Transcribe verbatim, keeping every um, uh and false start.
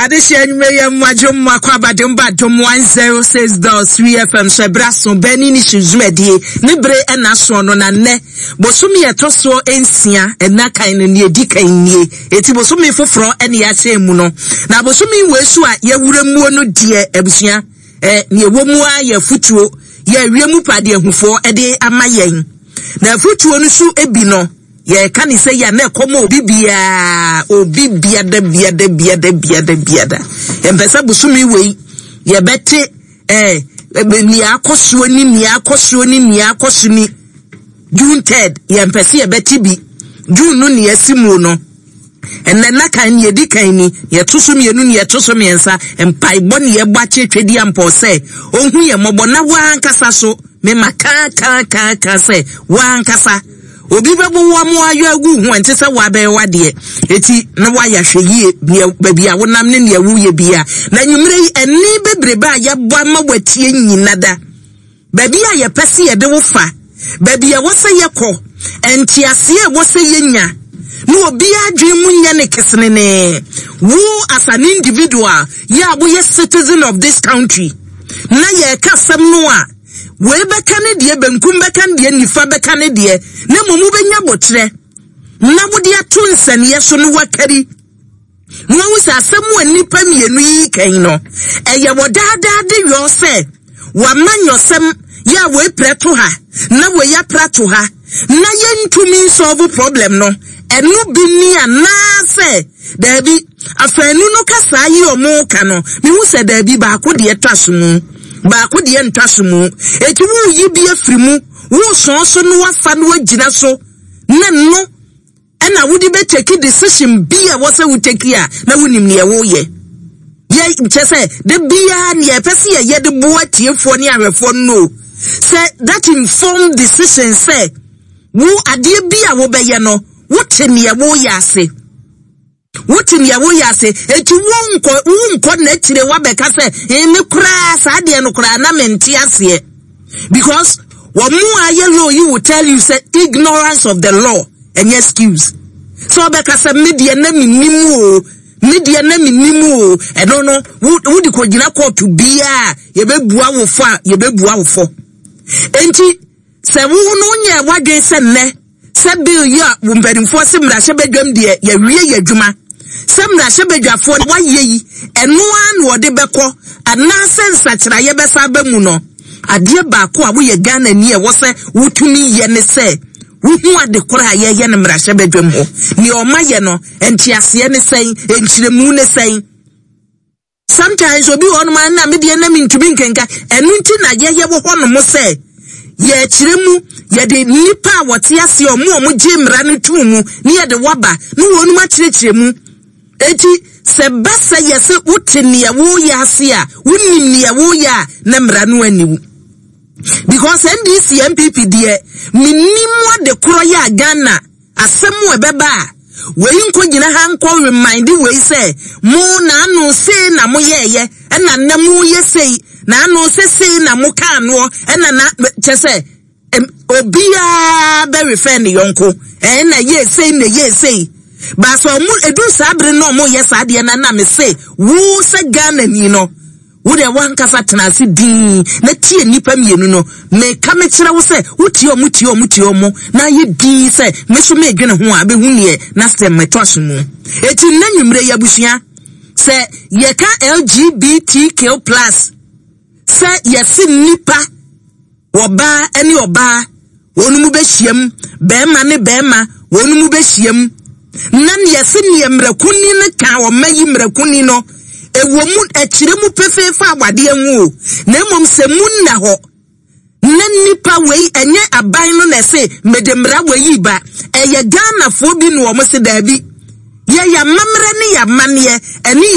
Adesha nyume mwajum mwakwaba dumba dum one oh six point three F M Shebraso Beni ni shizumedie nibre ena so no na ne bosumi etoso ensia ena kan ne edi kan nie eti bosumi foforo ene ya che mu no na bosumi wesu a ye wuramuo no die abusua eh ne womu a ye futuo ye wiemu pade ahufo ede amayen na futuo no su ebi no ye can say ya na komo bibia obibia da bia da bia da bia da bia da empesa busumi wei ye bete eh ni akoso ni ni akoso ni ni akoso ni June third ye empesa ye bete bi June no ni asimu no enne na kan ye di kan ni ye toso mienu ni ye toso miensa empaibo ni ye gba chetwedi ampo se ohun ye mobo na wa nkasa so me maka ka ka ka se wa nkasa obi bebo wa mo ayo agu hu ente se wa be wade eti na wa ya hweyie bia a wonam ne ne awuye bia na nyumre eni bebrebe a ye bo amawatie nyinada babi a ye pese ye de wo fa babi a wo se ye kɔ enti ase e wo se ye nya no obi adwen mu nya ne kesene ne wo as an individual ya bo ye citizen of this country na ye kasam no a we beka ne die benkum beka ne die nifa beka ne die na momu benya botre na wodi ato nsane so no wakari no wu sa asemu anipa mienu yi kan no eye wodada de yo se wa manyosem ya we preto ha na we ya prato ha na ye ntumi solve problem no enu bi ni ana se dabi afanu no kasa yi omo ka no mi wu se dabi ba ko de etwaso ba ko de ntwasomu eti wu yi bi afrimu wu so so no wafa no agina so na no ena wudi be take decision bi a wo se wu take ya na wunim ne wo ye ye nchese de bia ne pese ye ye de bo atiefo ne ahwefo no say that informed decision say wu ade bia wo be ye no wote ne wo ye ase wote ne wo ye ase eti wo nko wo nko na tire wa be ka say e me kura sa de no kura na menti ase because what more law you will tell you say ignorance of the law and excuse so be ka say media na minimu o media na minimu o e no no wo di ko gina court bia ye be bua wo fo ye be bua wo fo enti se wo no nya wadwe se ne se bill ya wo mpanimfo se mra hye bedwam de ye wie ye adwuma semra shebedwafo wa yeyi eno an wo de beko ana sensa kira ye besa ba mu no ade ba ko a wo ye Ghana ni e wo se wutumi ye ne se wuhu ade kora ye ye ne mra shebedwam ho ni o ma ye no entiase ne sen enchiremu ne sen sometimes obi won man na me de na mintumi nkenka enu nti na ye ye wo hono mo se ye chiremu ye de nipa wote ase o mo mo je mra ne tumu ni ye de waba no wonu ma chirechiremu eti se basa yese utini ya wo ya ase a unim ya wo ya na mra no aniwu because N D C M P P de minimum de kro ya Ghana asemu ebeba we nko gina ha nko remind we say mo na no say na mo yeye na na mo ye say na no say say na mo ka no na na chese obia be refer ni yonko eh na ye say na ye say ba so mu edu sabre no mo yes ade na na me say wo se Ghana ni no wo de wan kasa tenase din na tie nipa mienu no me ka me kire wo se wo tie o mu tie o mu tie o mu na ye din se me so me dwene ho a be hu ne na se me toso mu eti na nwumre ya busua se ye ka L G B T Q plus se ye si nipa wo ba eni oba wonu mu be hyiam be ma ne be ma wonu mu be hyiam nan yesi ni mrakuni ne ka o mayi mrakuni no ewo mu akire mu pefefa awade anwu na emom se mu na ho na nipa wei enye aban no na se medemra wei ba eye Ghana fo bi no o mo se da bi ye ya mamre ne ya mane eni